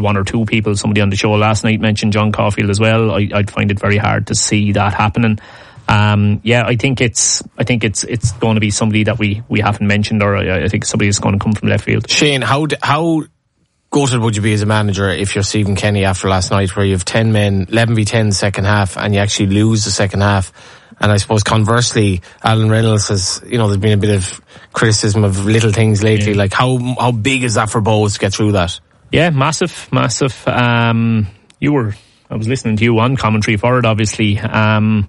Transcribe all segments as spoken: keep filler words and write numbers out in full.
one or two people, somebody on the show last night mentioned John Caulfield as well. I, I'd find it very hard to see that happening. Um, yeah, I think it's I think it's it's going to be somebody that we, we haven't mentioned, or I, I think somebody is going to come from left field. Shane, how how gutted would you be as a manager if you're Stephen Kenny after last night, where you have ten men, eleven v ten second half, and you actually lose the second half? And I suppose conversely, Alan Reynolds has, you know, there's been a bit of criticism of little things lately. Yeah. Like how how big is that for Bohs to get through that? Yeah, massive, massive. Um, you were, I was listening to you on commentary for it, obviously. Um,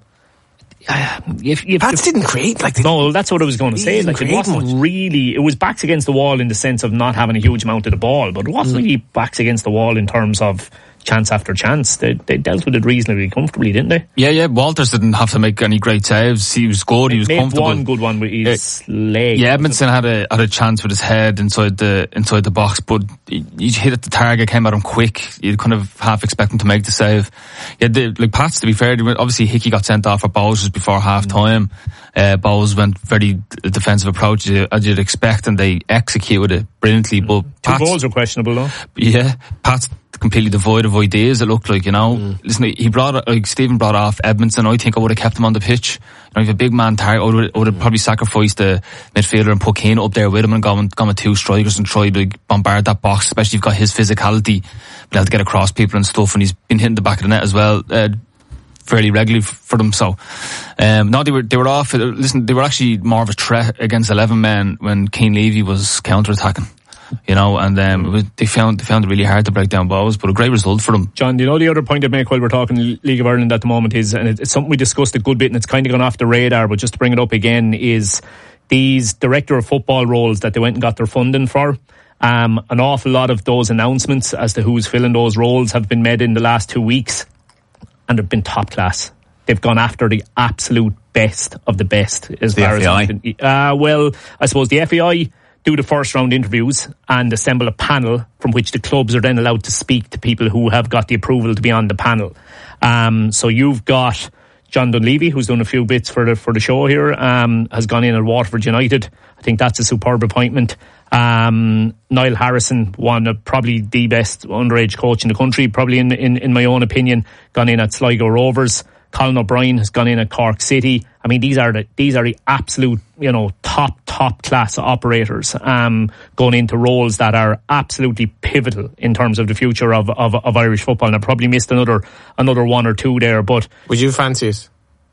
if, if, Pats if, didn't create like no, that's what I was going to say. Like it wasn't much. really. It was backs against the wall in the sense of not having a huge amount of the ball, but it wasn't mm. really backs against the wall in terms of chance after chance. They, they dealt with it reasonably comfortably, didn't they? Yeah, yeah. Walters didn't have to make any great saves. He was good. He was made comfortable. One good one with his uh, leg. Yeah, Edmondson had a had a chance with his head inside the inside the box, but he, he hit at the target, came at him quick. You kind of half expect him to make the save. Yeah, the, like Pats, to be fair, obviously Hickey got sent off for Bowes just before half time. Uh, Bowes went very defensive approach as you'd expect, and they executed it brilliantly. But two Pats, goals are questionable, though. Yeah, Pats completely devoid of ideas, it looked like, you know. Mm. Listen, he brought, like Stephen brought off Edmondson. I think I would have kept him on the pitch. You know, if a big man target, I would, I would have probably sacrificed the midfielder and put Kane up there with him and gone, gone with two strikers and tried to bombard that box, especially if you've got his physicality, being able to get across people and stuff, and he's been hitting the back of the net as well, uh, fairly regularly for them. So, um, no, they were, they were off. Listen, they were actually more of a threat against eleven men when Keane Levy was counter-attacking. You know, and um, it was, they found they found it really hard to break down Bowes, but a great result for them. John, do you know the other point I'd make while we're talking League of Ireland at the moment is, and it's something we discussed a good bit and it's kind of gone off the radar, but just to bring it up again, is these director of football roles that they went and got their funding for. Um, an awful lot of those announcements as to who's filling those roles have been made in the last two weeks, and they've been top class. They've gone after the absolute best of the best. As the far F A I? as uh, well, I suppose the F A I do the first round interviews and assemble a panel from which the clubs are then allowed to speak to people who have got the approval to be on the panel. Um, so you've got John Dunleavy, who's done a few bits for the for the show here, um, has gone in at Waterford United. I think that's a superb appointment. Um, Niall Harrison, one of probably the best underage coach in the country, probably in, in, in my own opinion, gone in at Sligo Rovers. Colin O'Brien has gone in at Cork City. I mean, these are the these are the absolute, you know, top top class operators um, going into roles that are absolutely pivotal in terms of the future of, of, of Irish football. And I probably missed another another one or two there, but would you fancy it?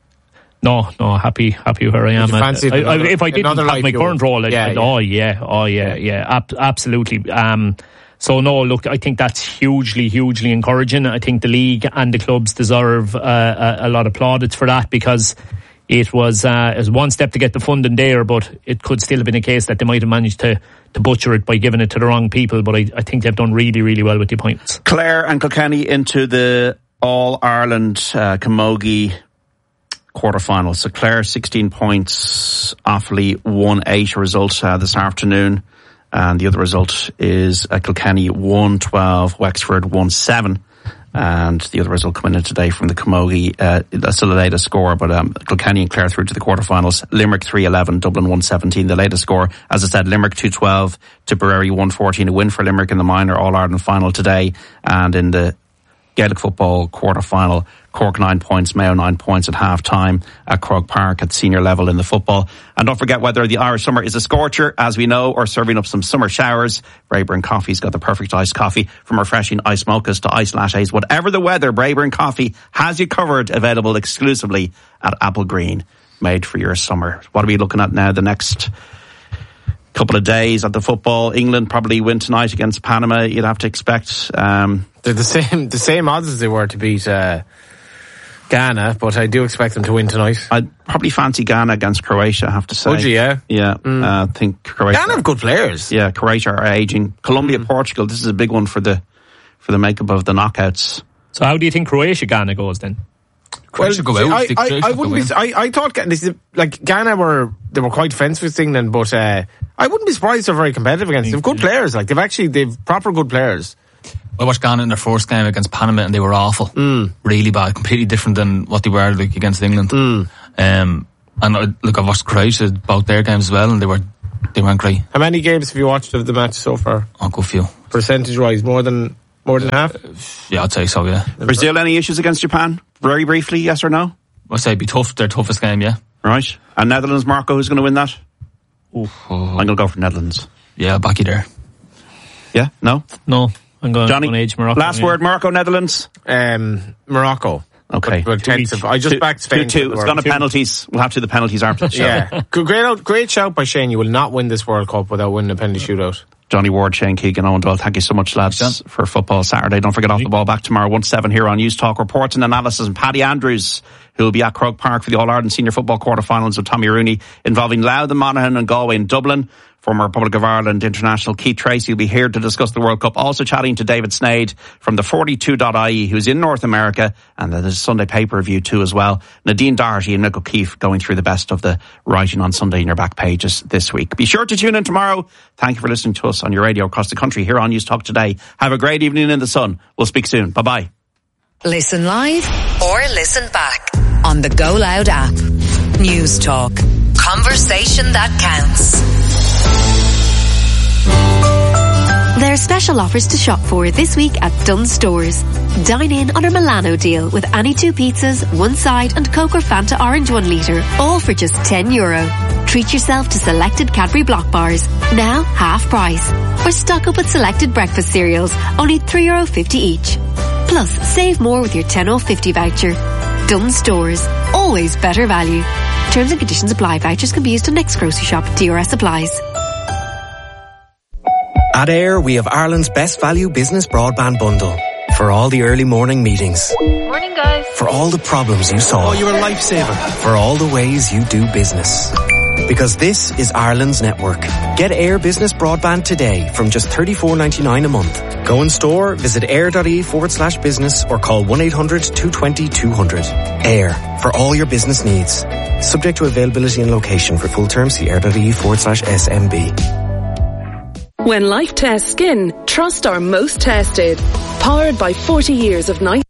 No, no, happy happy where I am. Would you fancy I, another, I, if I didn't have my current role, I'd, yeah, I'd, yeah. oh yeah, oh yeah, yeah, ab- absolutely. Um, So no, look, I think that's hugely, hugely encouraging. I think the league and the clubs deserve uh, a, a lot of plaudits for that, because it was uh, it was one step to get the funding there, but it could still have been a case that they might have managed to, to butcher it by giving it to the wrong people. But I, I think they've done really, really well with the appointments. Clare and Kilkenny into the All-Ireland uh, Camogie quarterfinals. So Clare sixteen points, Offaly one eight result uh, this afternoon. And the other result is uh, Kilkenny one twelve, Wexford one seven. And the other result coming in today from the Camogie, uh, that's still the latest score, but um, Kilkenny and Clare through to the quarterfinals. Limerick three eleven, Dublin one seventeen, the latest score. As I said, Limerick two twelve, Tipperary one fourteen, a win for Limerick in the minor All-Ireland final today. And in the Gaelic football quarter-final, Cork nine points, Mayo nine points at half-time at Croke Park at senior level in the football. And don't forget, whether the Irish summer is a scorcher, as we know, or serving up some summer showers, Braeburn Coffee's got the perfect iced coffee, from refreshing iced mochas to iced lattes. Whatever the weather, Braeburn Coffee has you covered, available exclusively at Apple Green, made for your summer. What are we looking at now? The next couple of days at the football. England probably win tonight against Panama, you'd have to expect. Um, They're the same the same odds as they were to beat uh, Ghana, but I do expect them to win tonight. I'd probably fancy Ghana against Croatia, I have to say. Would you, yeah? Yeah, mm. uh, I think Croatia... Ghana have good players. Yeah, Croatia are aging. Colombia, mm. Portugal, this is a big one for the for the makeup of the knockouts. So how do you think Croatia-Ghana goes then? Croatia well, go out. I, I, I wouldn't be. I, I thought this is, like Ghana were they were quite defensive with England, but uh, I wouldn't be surprised they're very competitive against. They've good players. Like they've actually they've proper good players. I watched Ghana in their first game against Panama and they were awful. Mm. Really bad. Completely different than what they were like against England. Mm. Um, and I, look, I've watched Croatia about their games as well, and they were they weren't great. How many games have you watched of the match so far? Oh, good few. Percentage wise, more than More than half? Yeah, I'd say so, yeah. Brazil, any issues against Japan? Very briefly, yes or no? I'd say it'd be tough. Their toughest game, yeah. Right. And Netherlands, Marco, who's going to win that? Oh. I'm going to go for Netherlands. Yeah, back you there. Yeah? No? No. I'm going Johnny, on age Morocco. Last yeah. word, Marco, Netherlands? Um, Morocco. Okay. But, but tentative. I just two, backed Spain. Two, two. It's gone to penalties. We'll have to do the penalties after the show. Yeah. Great, great shout by Shane. You will not win this World Cup without winning a penalty shootout. Johnny Ward, Shane Keegan, Owen Doyle, thank you so much, lads, Thanks, for Football Saturday. Don't forget Off the Ball back tomorrow, one to seven here on News Talk. Reports and analysis, and Paddy Andrews, who will be at Croke Park for the All-Ireland Senior Football quarter-finals with Tommy Rooney, involving Louth and Monaghan and Galway and Dublin. Former Republic of Ireland international Keith Tracy will be here to discuss the World Cup. Also chatting to David Snade from the forty-two dot I E, who's in North America, and there's a Sunday paper review too as well. Nadine Doherty and Mick O'Keefe going through the best of the writing on Sunday in your back pages this week. Be sure to tune in tomorrow. Thank you for listening to us on your radio across the country here on News Talk Today. Have a great evening in the sun. We'll speak soon. Bye-bye. Listen live or listen back on the Go Loud app. News Talk. Conversation that counts. There are special offers to shop for this week at Dunnes Stores. Dine in on our Milano deal with any two pizzas, one side and Coke or Fanta Orange one litre, all for just ten euro. Treat yourself to selected Cadbury Block bars, now half price. Or stock up with selected breakfast cereals, only three euro fifty each. Plus, save more with your ten off fifty voucher. Dunnes Stores, always better value. Terms and conditions apply. Vouchers can be used on next grocery shop. D R S applies. At Air, we have Ireland's best value business broadband bundle. For all the early morning meetings. Morning, guys. For all the problems you solve. Oh, you're a lifesaver. For all the ways you do business. Because this is Ireland's network. Get Air Business Broadband today from just thirty-four ninety-nine a month. Go in store, visit air.ie forward slash business or call one eight hundred two twenty two hundred. Air, for all your business needs. Subject to availability and location. For full terms, see air.ie forward slash SMB. When life tests skin, trust our most tested. Powered by forty years of night